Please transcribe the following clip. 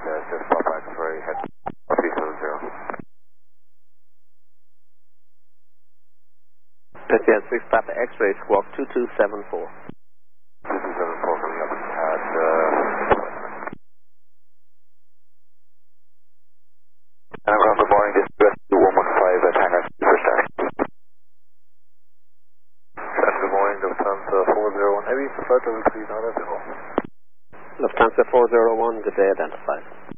just Papa X-ray, head 370. SCN 6 Papa X-ray, squawk 2274. 2274 coming up at good morning, this is 115 at Hangar for staff. Good morning, Lufthansa 401 Heavy, preferred level 3 not available. Lufthansa 401, good day, identified.